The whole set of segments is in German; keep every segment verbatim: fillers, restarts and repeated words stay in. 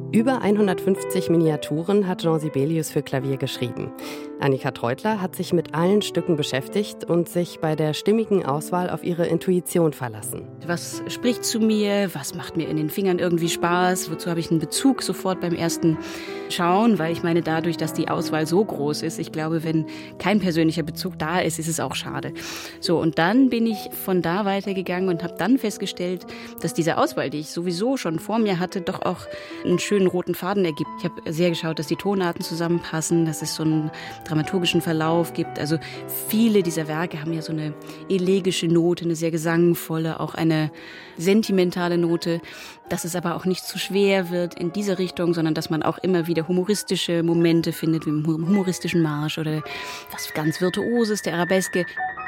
Über hundertfünfzig Miniaturen hat Jean Sibelius für Klavier geschrieben. Annika Treutler hat sich mit allen Stücken beschäftigt und sich bei der stimmigen Auswahl auf ihre Intuition verlassen. Was spricht zu mir? Was macht mir in den Fingern irgendwie Spaß? Wozu habe ich einen Bezug sofort beim ersten Schauen? Weil ich meine, dadurch, dass die Auswahl so groß ist, ich glaube, wenn kein persönlicher Bezug da ist, ist es auch schade. So, und dann bin ich von da weitergegangen und habe dann festgestellt, dass diese Auswahl, die ich sowieso schon vor mir hatte, doch auch einen schönen roten Faden ergibt. Ich habe sehr geschaut, dass die Tonarten zusammenpassen, dass es so einen dramaturgischen Verlauf gibt. Also viele dieser Werke haben ja so eine elegische Note, eine sehr gesangvolle, auch eine sentimentale Note, dass es aber auch nicht zu schwer wird in diese Richtung, sondern dass man auch immer wieder humoristische Momente findet, wie im humoristischen Marsch oder was ganz Virtuoses, der Arabeske.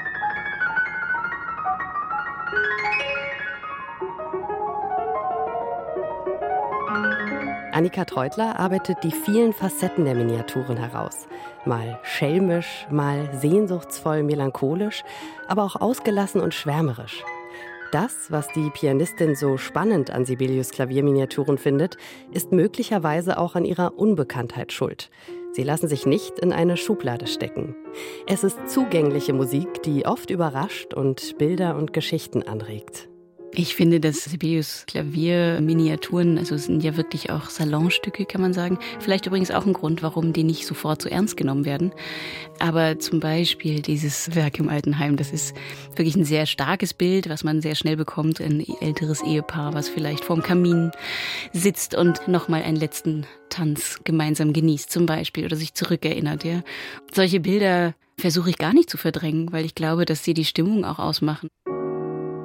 Annika Treutler arbeitet die vielen Facetten der Miniaturen heraus. Mal schelmisch, mal sehnsuchtsvoll melancholisch, aber auch ausgelassen und schwärmerisch. Das, was die Pianistin so spannend an Sibelius' Klavierminiaturen findet, ist möglicherweise auch an ihrer Unbekanntheit schuld. Sie lassen sich nicht in eine Schublade stecken. Es ist zugängliche Musik, die oft überrascht und Bilder und Geschichten anregt. Ich finde, dass Sibelius Klavierminiaturen, also es sind ja wirklich auch Salonstücke, kann man sagen. Vielleicht übrigens auch ein Grund, warum die nicht sofort so ernst genommen werden. Aber zum Beispiel dieses Werk im Altenheim, das ist wirklich ein sehr starkes Bild, was man sehr schnell bekommt. Ein älteres Ehepaar, was vielleicht vorm Kamin sitzt und nochmal einen letzten Tanz gemeinsam genießt zum Beispiel oder sich zurückerinnert. Ja. Solche Bilder versuche ich gar nicht zu verdrängen, weil ich glaube, dass sie die Stimmung auch ausmachen.